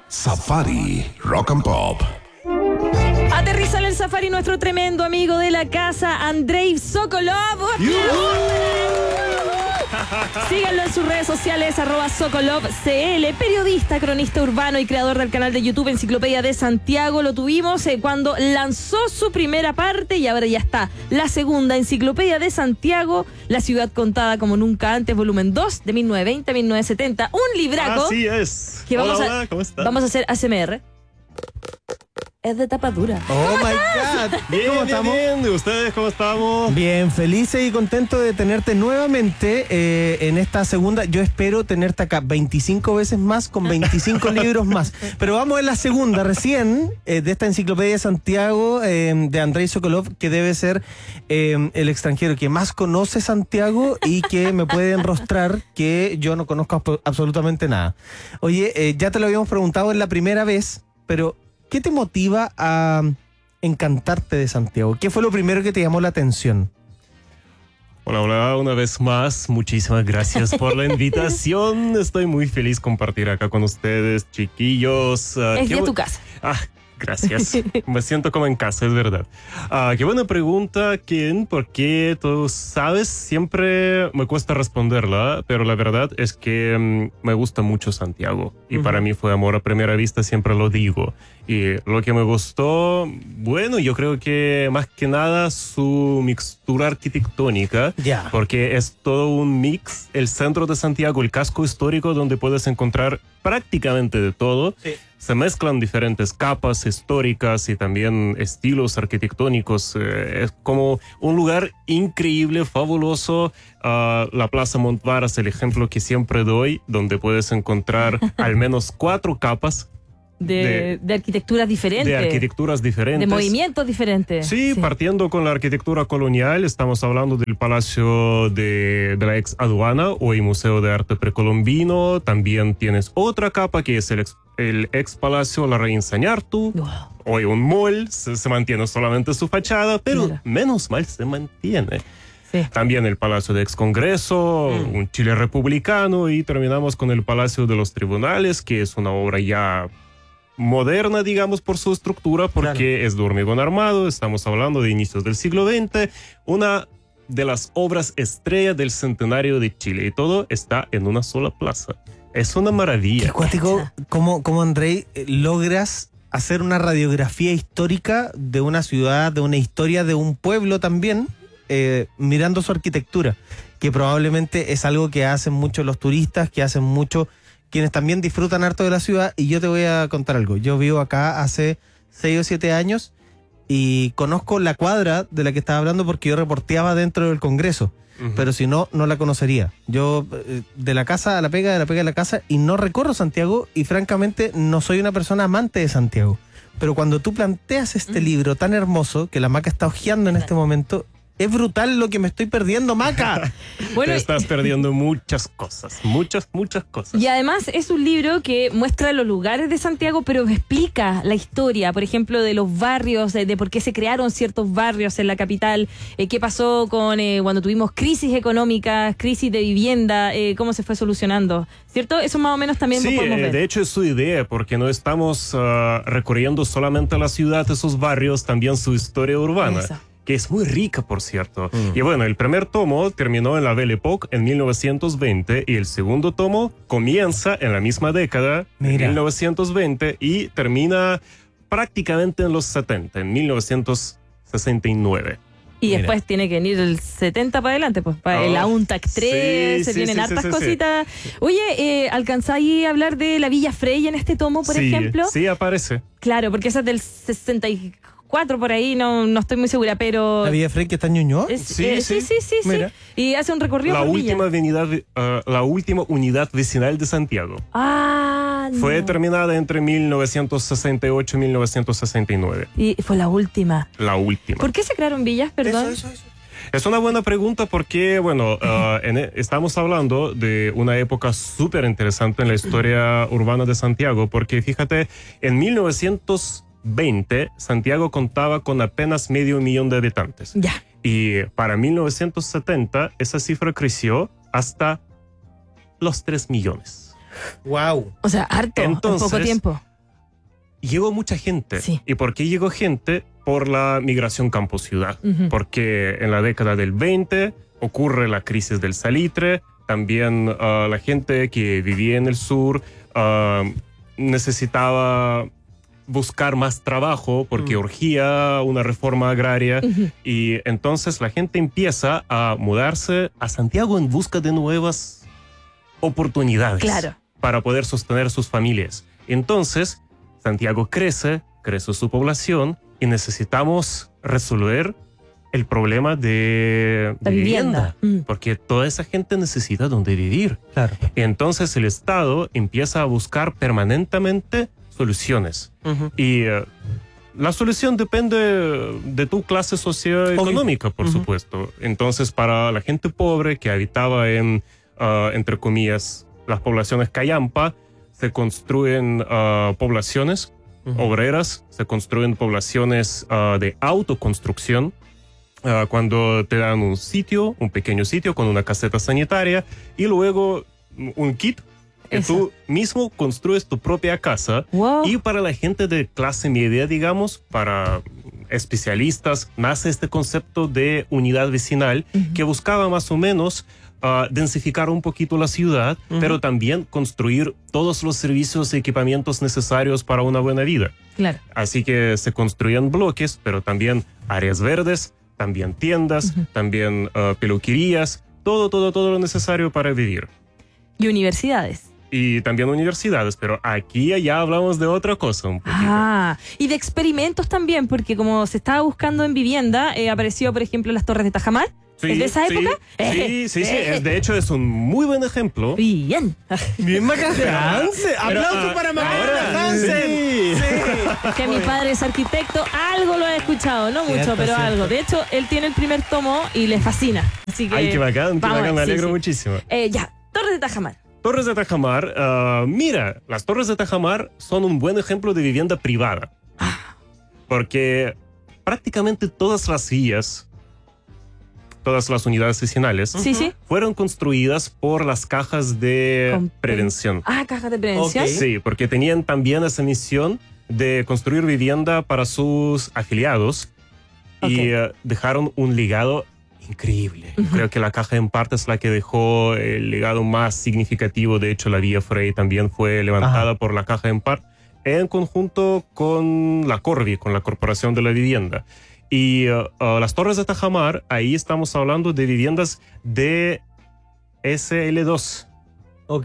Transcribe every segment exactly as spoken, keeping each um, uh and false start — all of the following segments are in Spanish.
Safari Rock and Pop. Aterriza en el Safari nuestro tremendo amigo de la casa, Andrei Sokolov. Síganlo en sus redes sociales, arroba SokolovCL, periodista, cronista urbano y creador del canal de YouTube Enciclopedia de Santiago. Lo tuvimos eh, cuando lanzó su primera parte y ahora ya está la segunda, Enciclopedia de Santiago, la ciudad contada como nunca antes, volumen dos, de mil novecientos veinte a mil novecientos setenta. Un libraco. Así es. Que vamos, hola, a, hola, ¿cómo estás? vamos a hacer A S M R. Es de tapa dura. Oh my God. Bien, ¿Cómo bien, estamos? bien. ¿De ustedes cómo estamos? Bien, felices y contento de tenerte nuevamente eh, en esta segunda. Yo espero tenerte acá veinticinco veces más con veinticinco libros más. Pero vamos en la segunda recién eh, de esta Enciclopedia de Santiago eh, de Andrei Sokolov, que debe ser eh, el extranjero que más conoce Santiago y que me puede enrostrar que yo no conozco absolutamente nada. Oye, eh, ya te lo habíamos preguntado en la primera vez, pero ¿qué te motiva a encantarte de Santiago? ¿Qué fue lo primero que te llamó la atención? Hola, hola, una vez más, muchísimas gracias por la invitación. Estoy muy feliz compartir acá con ustedes, chiquillos. Uh, Es qué de bu- tu casa. Ah, gracias. Me siento como en casa, es verdad. Ah, qué buena pregunta, Ken, porque tú sabes, siempre me cuesta responderla, pero la verdad es que mm, me gusta mucho Santiago. Y Ujú. para mí fue amor a primera vista, siempre lo digo. Y lo que me gustó, bueno, yo creo que más que nada su mixtura arquitectónica, Ya. porque es todo un mix, el centro de Santiago, el casco histórico, donde puedes encontrar prácticamente de todo. Sí. Se mezclan diferentes capas históricas y también estilos arquitectónicos. Eh, es como un lugar increíble, fabuloso. Ah, la Plaza Montvar es el ejemplo que siempre doy, donde puedes encontrar al menos cuatro capas De, De- de arquitecturas diferentes. de arquitecturas diferentes. De movimientos diferentes. Sí, partiendo con la arquitectura colonial, estamos hablando del Palacio de, de la ex aduana, hoy Museo de Arte Precolombino. También tienes otra capa que es el ex, el ex Palacio La Reina Sañartu. Wow. Hoy un mall, se, se mantiene solamente su fachada, pero Claro. menos mal se mantiene. Sí. También el Palacio de Ex Congreso, Mm. un Chile republicano, y terminamos con el Palacio de los Tribunales, que es una obra ya moderna, digamos, por su estructura, porque Claro. es de hormigón armado. Estamos hablando de inicios del siglo veinte, una de las obras estrella del centenario de Chile, y todo está en una sola plaza. Es una Qué maravilla. cuático, ¿cómo, cómo Andrei, eh, logras hacer una radiografía histórica de una ciudad, de una historia de un pueblo también, eh, mirando su arquitectura? Que probablemente es algo que hacen mucho los turistas, que hacen mucho quienes también disfrutan harto de la ciudad. Y yo te voy a contar algo. Yo vivo acá hace seis o siete años y conozco la cuadra de la que estaba hablando porque yo reporteaba dentro del Congreso. Ujú. Pero si no, no la conocería. Yo eh, de la casa a la pega, de la pega a la casa, y no recorro Santiago, y francamente no soy una persona amante de Santiago. Pero cuando tú planteas este Mm. libro tan hermoso que la Maca está hojeando en este momento, es brutal lo que me estoy perdiendo, Maca. Bueno, Te estás perdiendo muchas cosas, muchas, muchas cosas. y además es un libro que muestra los lugares de Santiago, pero explica la historia, por ejemplo, de los barrios, de, de por qué se crearon ciertos barrios en la capital, eh, qué pasó con eh, cuando tuvimos crisis económicas, crisis de vivienda, eh, cómo se fue solucionando, ¿cierto? Eso más o menos también lo Sí, podemos eh, ver. de hecho es su idea, porque no estamos ah, recorriendo solamente la ciudad, esos barrios, también su historia urbana. Eso. Que es muy rica, por cierto. Mm. Y bueno, el primer tomo terminó en la Belle Époque en mil novecientos veinte, y el segundo tomo comienza en la misma década, Mira. en mil novecientos veinte, y termina prácticamente en los setenta, en mil novecientos sesenta y nueve. Y Mira. después tiene que venir el setenta para adelante, pues para Oh, el A U N T A C tres, sí, se sí, vienen sí, hartas sí, sí, sí. cositas. Oye, eh, ¿alcanzáis a hablar de la Villa Frey en este tomo, por sí, ejemplo? Sí, aparece. Claro, porque esa es del sesenta y cuatro por ahí, no, no estoy muy segura, pero... ¿La Villa Frey que está en Ñuñoa? Es- Sí, eh, sí, sí. sí, sí, sí. Mira. Y hace un recorrido La por última, Villa. avenida, ah, la última unidad vecinal de Santiago. Ah, Fue no. terminada entre mil novecientos sesenta y ocho y mil novecientos sesenta y nueve. Y fue la última. La última. ¿Por qué se crearon villas, perdón? Eso, eso, eso. Es una buena pregunta porque, bueno, ah, en e- estamos hablando de una época súper interesante en la historia urbana de Santiago, porque fíjate, en mil novecientos veinte Santiago contaba con apenas medio millón de habitantes. Ya. Y para mil novecientos setenta esa cifra creció hasta los tres millones. Wow. O sea, harto, en Entonces, poco tiempo. llegó mucha gente. Sí. ¿Y por qué llegó gente? Por la migración campo-ciudad. Ujú. Porque en la década del veinte ocurre la crisis del salitre. También uh, la gente que vivía en el sur uh, necesitaba buscar más trabajo porque Mm. urgía una reforma agraria. Ujú. Y entonces la gente empieza a mudarse a Santiago en busca de nuevas oportunidades. Claro. Para poder sostener sus familias. Entonces, Santiago crece, crece su población y necesitamos resolver el problema de, La de vivienda. Mm. porque toda esa gente necesita donde vivir. Claro. Entonces el Estado empieza a buscar permanentemente soluciones. Ujú. Y eh, la solución depende de tu clase socioeconómica, por Ujú. supuesto. Entonces, para la gente pobre que habitaba en, uh, entre comillas, las poblaciones callampa, se construyen uh, poblaciones Ujú. obreras, se construyen poblaciones uh, de autoconstrucción. Uh, cuando te dan un sitio, un pequeño sitio con una caseta sanitaria y luego un kit que Eso. tú mismo construyes tu propia casa. Wow. Y para la gente de clase media, digamos, para especialistas, nace este concepto de unidad vecinal Ujú. que buscaba más o menos uh, densificar un poquito la ciudad, Ujú. pero también construir todos los servicios y equipamientos necesarios para una buena vida. Claro. Así que se construían bloques, pero también áreas verdes, también tiendas, Ujú. también uh, peluquerías, todo, todo, todo lo necesario para vivir. Y universidades. Y también universidades, pero aquí ya hablamos de otra cosa un poquito. Ah, y de experimentos también, porque como se estaba buscando en vivienda, eh, apareció, por ejemplo, las Torres de Tajamar. Sí, ¿Es de esa sí, época? Sí, sí, sí. Es, de hecho, es un muy buen ejemplo. Bien. Bien, Macaja Hansen. Pero, Aplausos ah, para Macaja ahora, Hansen. sí. Que mi padre es arquitecto, algo lo he escuchado, no mucho, Cierto, pero cierto. algo. De hecho, él tiene el primer tomo y le fascina. Así que, Ay, qué bacán, qué vamos, bacán, me sí, alegro sí. muchísimo. Eh, ya, Torres de Tajamar. Torres de Tajamar, ah, mira, las Torres de Tajamar son un buen ejemplo de vivienda privada. Porque prácticamente todas las villas, todas las unidades vecinales, Sí, sí. fueron construidas por las cajas de Con- prevención. Ah, cajas de prevención. Ok. Sí, porque tenían también esa misión de construir vivienda para sus afiliados y Ok. eh, dejaron un legado increíble. Yo creo que la caja en parte es la que dejó el legado más significativo. De hecho, la Vía Frey también fue levantada Ajá. por la caja en parte en conjunto con la Corvi, con la Corporación de la Vivienda. Y uh, uh, las Torres de Tajamar, ahí estamos hablando de viviendas de S L dos, Ok.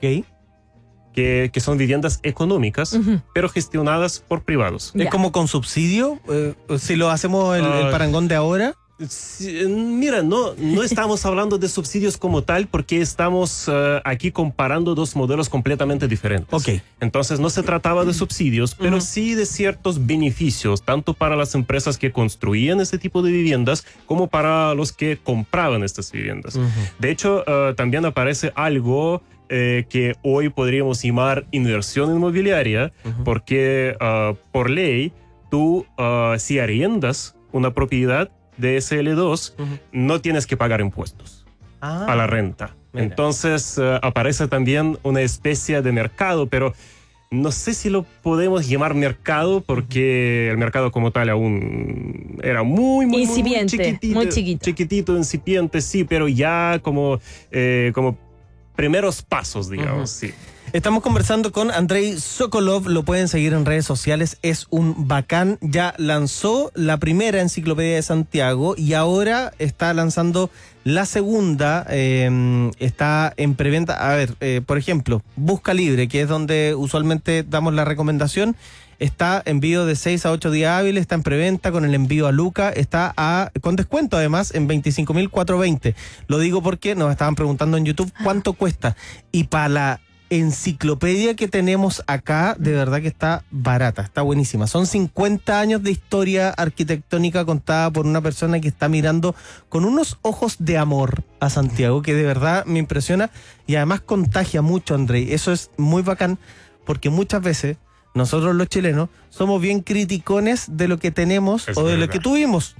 que, que son viviendas económicas, Ujú. pero gestionadas por privados. Ya. ¿Es como con subsidio? Eh, si lo hacemos el, el Ah. parangón de ahora. Sí, mira, no, no estamos hablando de subsidios como tal porque estamos uh, aquí comparando dos modelos completamente diferentes. Ok. Entonces no se trataba de subsidios, pero Ujú. sí de ciertos beneficios, tanto para las empresas que construían este tipo de viviendas como para los que compraban estas viviendas. Ujú. De hecho, uh, también aparece algo eh, que hoy podríamos llamar inversión inmobiliaria, Ujú. porque uh, por ley, tú uh, si arriendas una propiedad de S L dos, Ujú. no tienes que pagar impuestos Ah. a la renta. mira. Entonces uh, aparece también una especie de mercado, pero no sé si lo podemos llamar mercado porque el mercado como tal aún era muy, muy, muy, muy Incipiente, chiquitito, muy chiquito. chiquitito, incipiente, sí, pero ya como, eh, como primeros pasos, digamos, sí. Estamos conversando con Andrei Sokolov, lo pueden seguir en redes sociales, es un bacán, ya lanzó la primera enciclopedia de Santiago y ahora está lanzando la segunda, eh, está en preventa. A ver, eh, por ejemplo, Busca Libre, que es donde usualmente damos la recomendación, está envío de seis a ocho días hábiles, está en preventa con el envío a Luca, está a, con descuento además en veinticinco mil cuatrocientos veinte. Lo digo porque nos estaban preguntando en YouTube cuánto cuesta y para la enciclopedia que tenemos acá, de verdad que está barata, está buenísima. Son cincuenta años de historia arquitectónica contada por una persona que está mirando con unos ojos de amor a Santiago, que de verdad me impresiona y además contagia mucho, Andrei. Eso es muy bacán porque muchas veces nosotros los chilenos, somos bien criticones de lo que tenemos Es o de verdad. lo que tuvimos.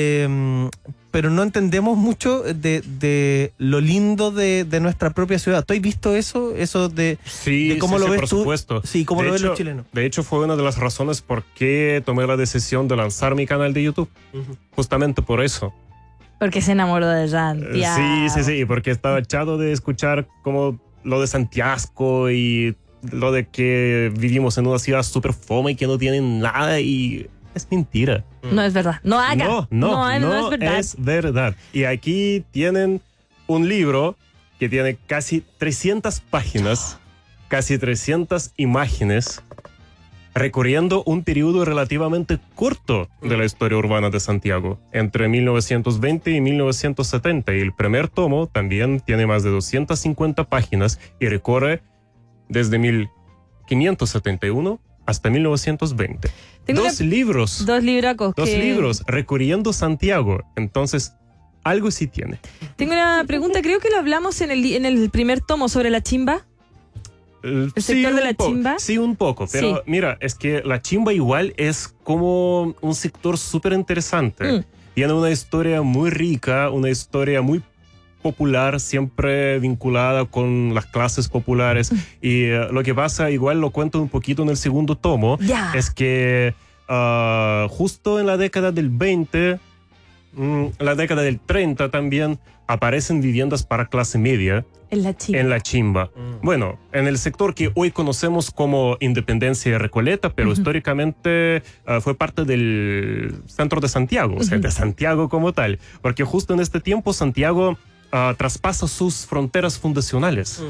Eh, pero no entendemos mucho de, de lo lindo de, de nuestra propia ciudad. ¿Tú has visto eso? Eso de, Sí, de cómo sí, lo sí, ves por tú. supuesto. Sí, cómo De lo ven hecho- los chilenos. De hecho, fue una de las razones por qué tomé la decisión de lanzar mi canal de YouTube. Justamente por eso. Porque se enamoró de Eh, Santiago. Sí, sí, sí, porque estaba echado de escuchar como lo de Santiago y lo de que vivimos en una ciudad súper fome y que no tienen nada y es mentira. No es verdad. No haga. No, no, no, no, no es verdad. es verdad. Y aquí tienen un libro que tiene casi trescientas páginas, casi trescientas imágenes, recorriendo un periodo relativamente corto de la historia urbana de Santiago, entre mil novecientos veinte y mil novecientos setenta. Y el primer tomo también tiene más de doscientas cincuenta páginas y recorre desde mil quinientos setenta y uno hasta mil novecientos veinte. Tengo Dos una- libros. Dos libracos. Dos que- libros recorriendo Santiago. Entonces, algo sí tiene. Tengo una pregunta, creo que lo hablamos en el, li- en el primer tomo sobre la chimba. ¿El sector de la chimba? Sí, un poco. Pero Sí. mira, es que la chimba igual es como un sector súper interesante. Mm. Tiene una historia muy rica, una historia muy popular, siempre vinculada con las clases populares. Mm. Y eh, lo que pasa, igual lo cuento un poquito en el segundo tomo, Ya. es que ah, justo en la década del veinte, mm, la década del treinta también, aparecen viviendas para clase media En la chimba. en la chimba. Bueno, en el sector que hoy conocemos como Independencia de Recoleta, pero Ujú. históricamente ah, fue parte del centro de Santiago, o sea, Ujú. de Santiago como tal, porque justo en este tiempo Santiago ah, traspasa sus fronteras fundacionales.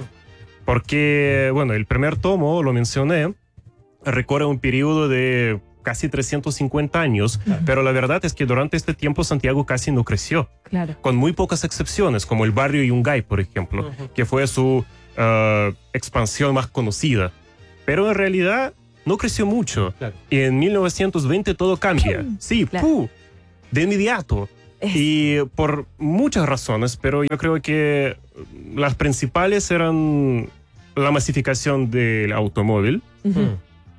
Porque, bueno, el primer tomo, lo mencioné, recorre un periodo de casi trescientos cincuenta años, pero la verdad es que durante este tiempo Santiago casi no creció, Claro. con muy pocas excepciones, como el barrio Yungay, por ejemplo, que fue su ah, expansión más conocida. Pero en realidad no creció mucho. Claro. Y en mil novecientos veinte todo cambia. Sí, Claro. ¡pu! De inmediato. Es- Y por muchas razones, pero yo creo que las principales eran la masificación del automóvil Ujú.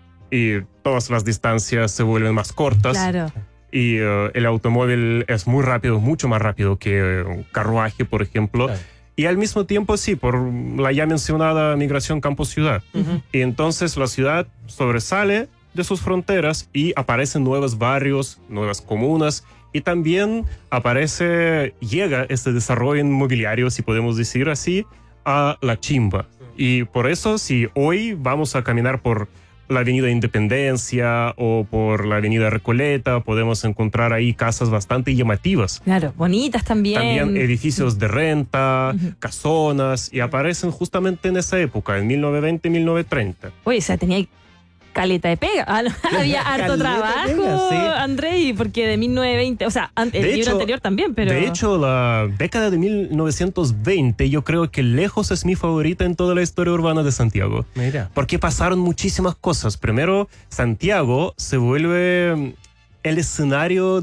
y todas las distancias se vuelven más cortas. Claro. Y eh, el automóvil es muy rápido, mucho más rápido que eh, un carruaje, por ejemplo. Claro. Y al mismo tiempo, sí, por la ya mencionada migración campo-ciudad. Y entonces la ciudad sobresale de sus fronteras y aparecen nuevos barrios, nuevas comunas. Y también aparece, llega este desarrollo inmobiliario, si podemos decir así, a la chimba. Y por eso, si hoy vamos a caminar por la avenida Independencia o por la avenida Recoleta, podemos encontrar ahí casas bastante llamativas. Claro. Bonitas también. También edificios de renta, Ujú. casonas, y aparecen justamente en esa época, en mil novecientos veinte, mil novecientos treinta. Oye, o sea, tenía ahí caleta de pega. Ah, no, había harto Caleta de trabajo, pega, sí. Andrei, porque de mil novecientos veinte, o sea, an- el De libro hecho- anterior también, pero... De hecho, la década de mil novecientos veinte yo creo que lejos es mi favorita en toda la historia urbana de Santiago. Mira. Porque pasaron muchísimas cosas. Primero, Santiago se vuelve el escenario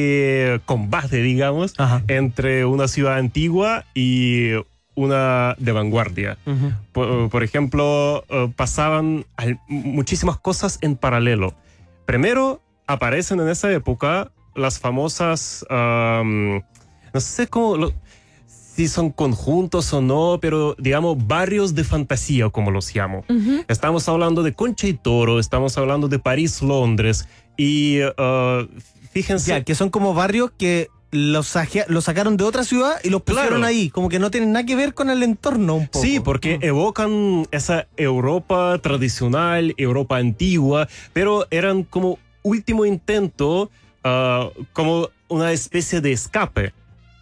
de combate, digamos, Ajá. entre una ciudad antigua y una de vanguardia. Ujú. Por, por ejemplo, eh, pasaban al- muchísimas cosas en paralelo. Primero, aparecen en esa época las famosas, am, no sé cómo, lo- si son conjuntos o no, pero digamos barrios de fantasía, como los llamo. Ujú. Estamos hablando de Concha y Toro, estamos hablando de París, Londres, y eh, fíjense... Ya, que son como barrios que los, saquea- los sacaron de otra ciudad y los pusieron Claro. ahí, como que no tienen nada que ver con el entorno un poco. Sí, porque evocan esa Europa tradicional, Europa antigua, pero eran como último intento, ah, como una especie de escape.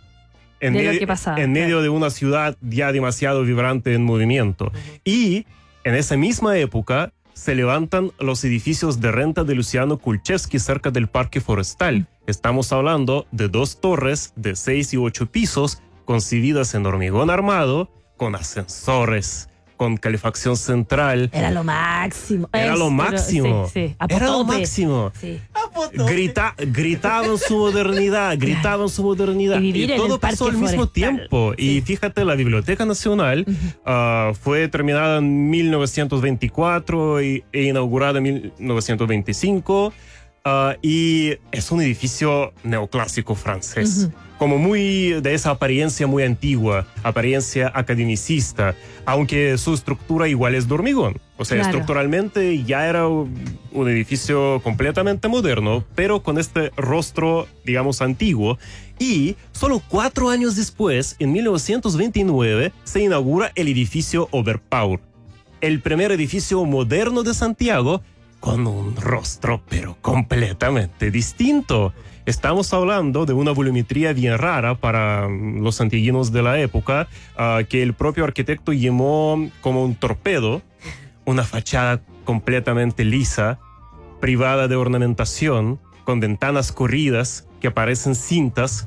En, De lo medio- que pasaba, en medio claro. de una ciudad ya demasiado vibrante en movimiento. Y en esa misma época se levantan los edificios de renta de Luciano Kulczewski cerca del Parque Forestal. Estamos hablando de dos torres de seis y ocho pisos concebidas en hormigón armado, con ascensores, con calefacción central. Era lo máximo. Era Es, lo pero- máximo. Sí, sí. A Era lo tope. máximo. Sí. Ah, foto. Grita, gritaban su modernidad, gritaban su modernidad. Y vivir Y en todo el pasó al Parque mismo Forestal. tiempo. Sí. Y fíjate, la Biblioteca Nacional uh, fue terminada en mil novecientos veinticuatro y, e inaugurada en mil novecientos veinticinco. Uh, y es un edificio neoclásico francés, Ujú. como muy de esa apariencia muy antigua, apariencia academicista, aunque su estructura igual es de hormigón. O sea, Claro. estructuralmente ya era un un edificio completamente moderno, pero con este rostro, digamos, antiguo. Y solo cuatro años después, en mil novecientos veintinueve, se inaugura el edificio Oberpaur, el primer edificio moderno de Santiago, con un rostro pero completamente distinto. Estamos hablando de una volumetría bien rara para mm, los santiaguinos de la época, ah, que el propio arquitecto llamó como un torpedo, una fachada completamente lisa, privada de ornamentación, con ventanas corridas que parecen cintas.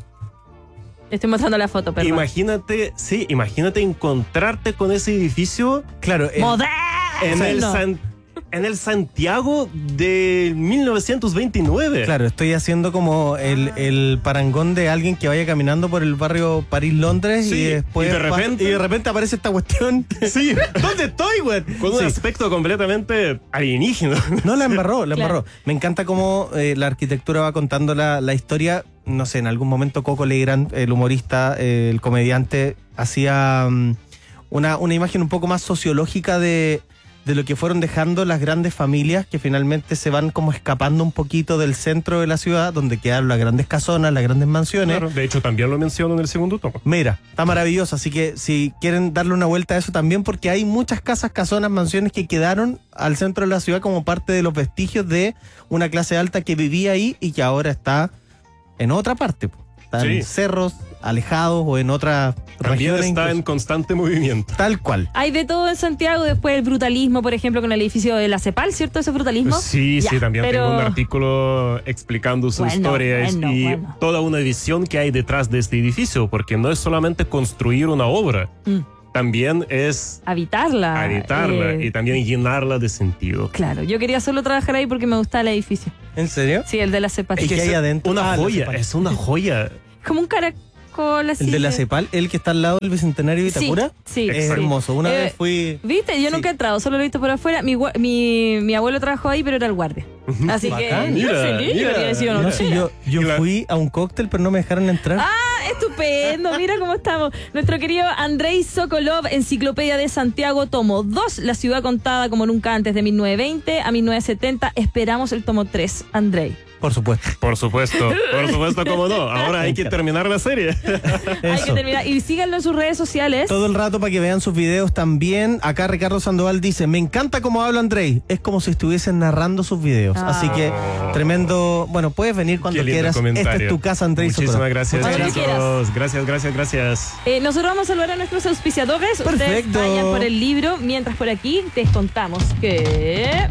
Estoy mostrando la foto, perdón. Imagínate, sí, imagínate encontrarte con ese edificio Claro, el- ¡Moderno! en el, No. San- en el Santiago de mil novecientos veintinueve. Claro, estoy haciendo como el, el parangón de alguien que vaya caminando por el barrio París-Londres Sí, y después y de pa- repente- y de repente aparece esta cuestión. Sí, ¿Dónde estoy, güey? con un Sí. aspecto completamente alienígena. No, la embarró, la Claro. embarró. Me encanta cómo eh, la arquitectura va contando la, la historia. No sé, en algún momento Coco Legrand, el humorista, eh, el comediante, hacía mm, una, una imagen un poco más sociológica de, de lo que fueron dejando las grandes familias que finalmente se van como escapando un poquito del centro de la ciudad, donde quedaron las grandes casonas, las grandes mansiones. Claro, de hecho, también lo menciono en el segundo tomo. Mira, está maravilloso, así que si quieren darle una vuelta a eso también, porque hay muchas casas, casonas, mansiones que quedaron al centro de la ciudad como parte de los vestigios de una clase alta que vivía ahí y que ahora está en otra parte. po. Está Sí. en cerros, alejados o en otras También regiones. está en incluso. constante movimiento. Tal cual. Hay de todo en Santiago, después el brutalismo, por ejemplo, con el edificio de la CEPAL, ¿cierto? Ese brutalismo. Sí, Ya, sí, también pero- tengo un artículo explicando su Bueno, historia bueno, y bueno. toda una visión que hay detrás de este edificio, porque no es solamente construir una obra, Mm. también es Habitarla. habitarla eh, y también llenarla de sentido. Claro, yo quería solo trabajar ahí porque me gustaba el edificio. ¿En serio? Sí, el de la CEPAL. ¿Y qué hay es adentro? Una Ah, la joya, Cepal. es una joya. Como un caracol así. El de la que- CEPAL, el que está al lado del Bicentenario de Sí, Itacura. sí, Es sí. hermoso. Una Eh, vez fui... ¿Viste? Yo Sí. nunca he entrado, solo lo he visto por afuera. Mi, gua- mi, mi abuelo trabajó ahí, pero era el guardia. Así que, Bacán. no sé, Mira, yo mira. habría sido No una sé, chela. yo, yo Y la- fui a un cóctel, pero no me dejaron entrar. Ah, estupendo, mira cómo estamos. Nuestro querido Andrei Sokolov, Enciclopedia de Santiago, tomo dos, La ciudad contada como nunca antes, de mil novecientos veinte a mil novecientos setenta. Esperamos el tomo tres, Andrei. Por supuesto. Por supuesto, por supuesto, cómo no. Ahora hay que terminar la serie. Hay que Eso. terminar. Y síganlo en sus redes sociales. Todo el rato para que vean sus videos también. Acá Ricardo Sandoval dice, me encanta cómo habla Andrei. Es como si estuviesen narrando sus videos. Ah. Así que tremendo. Bueno, puedes venir cuando Qué lindo quieras. comentario. Esta es tu casa, Andrei. Muchísimas Sokolov. gracias, Cuando chicos. quieras. Gracias, gracias, gracias. Eh, nosotros vamos a saludar a nuestros auspiciadores. Ustedes Perfecto. vayan por el libro. Mientras por aquí les contamos que...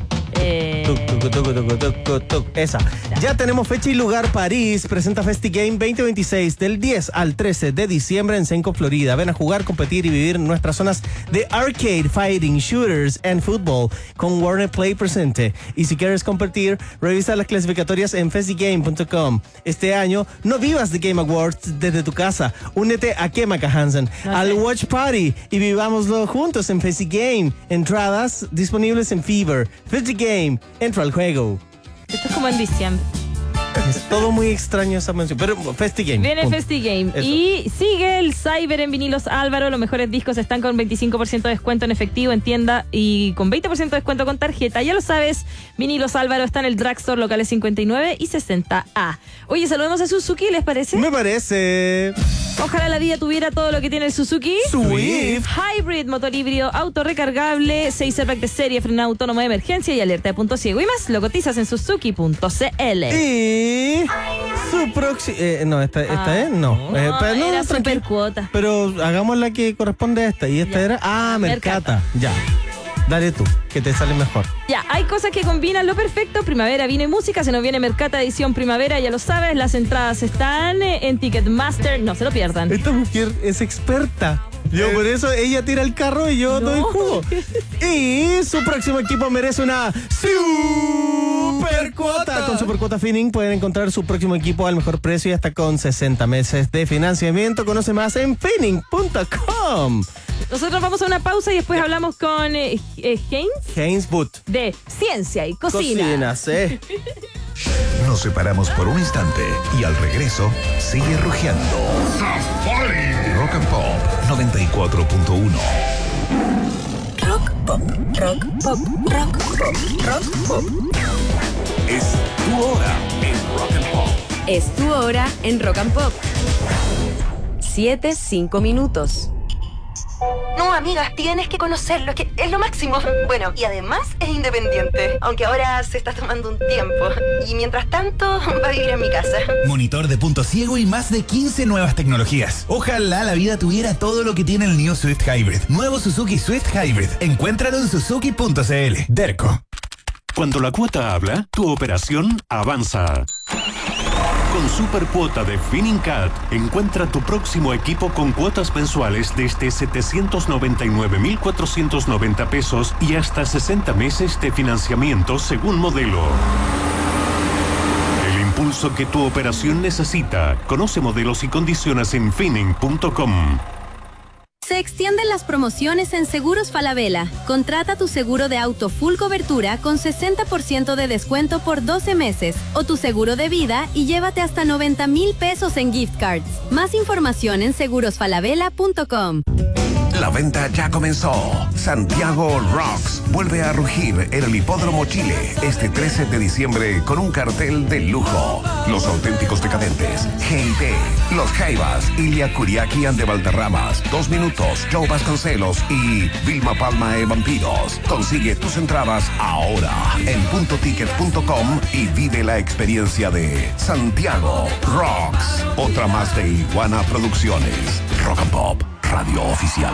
eh, Tuc, tuc, tuc, tuc, tuc, tuc, tuc. Esa. Ya tenemos fecha y lugar. París presenta FestiGame veinte veintiséis del diez al trece de diciembre en Senco, Florida. Ven a jugar, competir y vivir en nuestras zonas de arcade, fighting, shooters and fútbol con Warner Play presente. Y si quieres competir, revisa las clasificatorias en festigame punto com. Este año, no vivas The Game Awards desde tu casa. Únete a Kemaka Hansen al Watch Party y vivámoslo juntos en FestiGame. Entradas disponibles en Fever. FestiGame, entra al juego. Esto es como en diciembre. Es todo muy extraño esa mención. Pero FestiGame. Viene punto. FestiGame. Eso. Y sigue el Cyber en Vinilos Álvaro. Los mejores discos están con veinticinco por ciento de descuento en efectivo en tienda y con veinte por ciento de descuento con tarjeta. Ya lo sabes, Vinilos Álvaro está en el Drugstore locales cincuenta y nueve y sesenta A. Oye, saludemos a Suzuki, ¿les parece? Me parece. Ojalá la vida tuviera todo lo que tiene el Suzuki. Swift. Hybrid, motor híbrido, auto recargable, seis airbags de serie, freno autónomo de emergencia y alerta de punto ciego y más. Lo cotizas en suzuki punto cl. Y su próxima. Eh, no, esta, esta Ah. es. No. Eh, No, pero no, era tranquilo. super cuota. Pero hagamos la que corresponde a esta. Y esta Ya. era. Ah, Mercata. Mercata. Ya. Dale tú, que te sale mejor. Ya, hay cosas que combinan lo perfecto. Primavera, vino y música. Se nos viene Mercata edición primavera, ya lo sabes. Las entradas están eh, en Ticketmaster. No se lo pierdan. Esta mujer es experta. Yo por eso ella tira el carro y yo No. doy jugo. Y su próximo equipo merece una super cuota. Con super cuota Finning pueden encontrar su próximo equipo al mejor precio y hasta con sesenta meses de financiamiento. Conoce más en finning punto com. Nosotros vamos a una pausa y después hablamos con eh, eh, Heinz Heinz Boot. de Ciencia y Cocina. Cocinas, eh. Nos separamos por un instante y al regreso sigue rugiendo. Safari. Rock and Pop noventa y cuatro punto uno. Rock pop, rock pop, rock pop, rock pop. Es tu hora en Rock and Pop. Es tu hora en Rock and Pop. Siete, cinco minutos. No, amigas, tienes que conocerlo, es que es lo máximo. Bueno, y además es independiente, aunque ahora se está tomando un tiempo. Y mientras tanto, va a vivir en mi casa. Monitor de punto ciego y más de quince nuevas tecnologías. Ojalá la vida tuviera todo lo que tiene el New Swift Hybrid. Nuevo Suzuki Swift Hybrid. Encuéntralo en suzuki punto cl. Derco. Cuando la cuota habla, tu operación avanza. Con Supercuota de Finincat, encuentra tu próximo equipo con cuotas mensuales desde setecientos noventa y nueve mil cuatrocientos noventa pesos y hasta sesenta meses de financiamiento según modelo. El impulso que tu operación necesita. Conoce modelos y condiciones en finning punto com. Se extienden las promociones en Seguros Falabella. Contrata tu seguro de auto full cobertura con sesenta por ciento de descuento por doce meses o tu seguro de vida y llévate hasta noventa mil pesos en gift cards. Más información en seguros falabella punto com. La venta ya comenzó. Santiago Rocks vuelve a rugir en el Hipódromo Chile este trece de diciembre con un cartel de lujo. Los auténticos decadentes, G I T, Los Jaivas, Ilia Kuriaki and de Valderramas, Dos Minutos, Joe Vasconcelos y Vilma Palma e Vampiros. Consigue tus entradas ahora en punto ticket punto com y vive la experiencia de Santiago Rocks. Otra más de Iguana Producciones. Rock and Pop, radio oficial.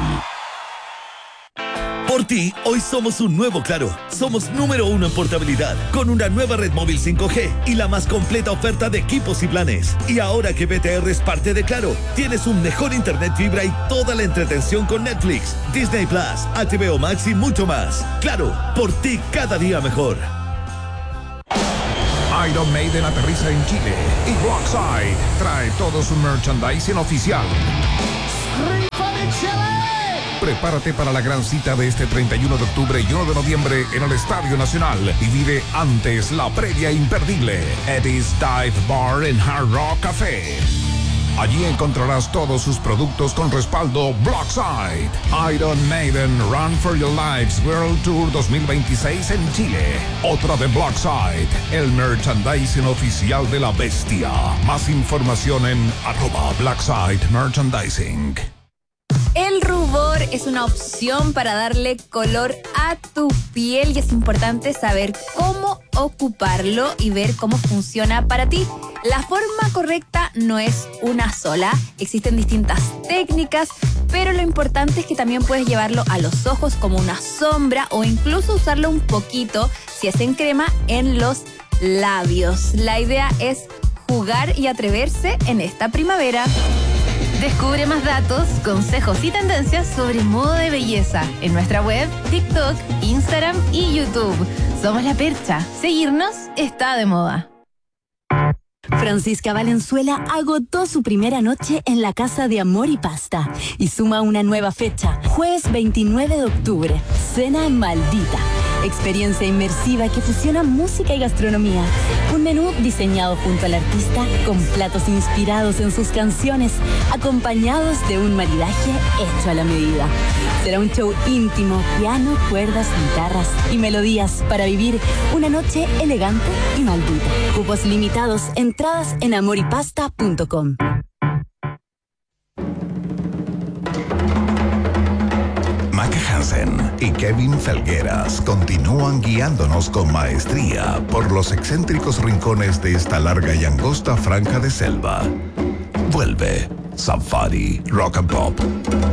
Por ti, hoy somos un nuevo Claro. Somos número uno en portabilidad, con una nueva red móvil cinco G y la más completa oferta de equipos y planes. Y ahora que B T R es parte de Claro, tienes un mejor internet fibra y toda la entretención con Netflix, Disney Plus, H B O Max y mucho más. Claro, por ti cada día mejor. Iron Maiden aterriza en Chile y Blockside trae todo su merchandising oficial. Prepárate para la gran cita de este treinta y uno de octubre y uno de noviembre en el Estadio Nacional y vive antes la previa imperdible Eddie's Dive Bar en Hard Rock Café. Allí encontrarás todos sus productos con respaldo Blockside. Iron Maiden Run for Your Lives World Tour dos mil veintiséis en Chile. Otra de Blockside, el merchandising oficial de la bestia. Más información en arroba Blockside Merchandising. El rubor es una opción para darle color a tu piel y es importante saber cómo ocuparlo y ver cómo funciona para ti. La forma correcta no es una sola, existen distintas técnicas, pero lo importante es que también puedes llevarlo a los ojos como una sombra o incluso usarlo un poquito, si es en crema, en los labios. La idea es jugar y atreverse en esta primavera. Descubre más datos, consejos y tendencias sobre moda de belleza en nuestra web, TikTok, Instagram y YouTube. Somos La Percha. Seguirnos está de moda. Francisca Valenzuela agotó su primera noche en la Casa de Amor y Pasta y suma una nueva fecha, jueves veintinueve de octubre, Cena Maldita. Experiencia inmersiva que fusiona música y gastronomía. Un menú diseñado junto al artista con platos inspirados en sus canciones, acompañados de un maridaje hecho a la medida. Será un show íntimo, piano, cuerdas, guitarras y melodías para vivir una noche elegante y maldita. Cupos limitados, entradas en amor y pasta punto com. Maca Hansen y Kevin Felgueras continúan guiándonos con maestría por los excéntricos rincones de esta larga y angosta franja de selva. Vuelve Safari Rock and Pop.